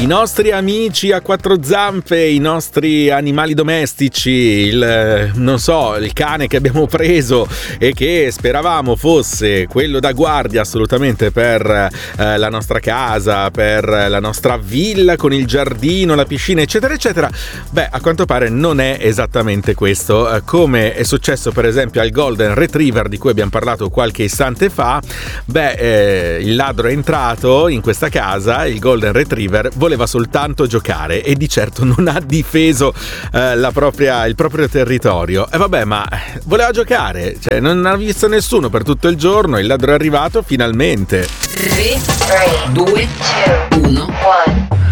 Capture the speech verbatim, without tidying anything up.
I nostri amici a quattro zampe, i nostri animali domestici, il, non so, il cane che abbiamo preso e che speravamo fosse quello da guardia assolutamente per eh, la nostra casa, per la nostra villa con il giardino, la piscina, eccetera, eccetera. Beh, a quanto pare non è esattamente questo, eh, come è successo per esempio al Golden Retriever di cui abbiamo parlato qualche istante fa. Beh, eh, il ladro è entrato in questa casa, il Golden Retriever voleva soltanto giocare e di certo non ha difeso eh, la propria, il proprio territorio. E vabbè, ma voleva giocare, cioè non ha visto nessuno per tutto il giorno, il ladro è arrivato finalmente. tre, due, uno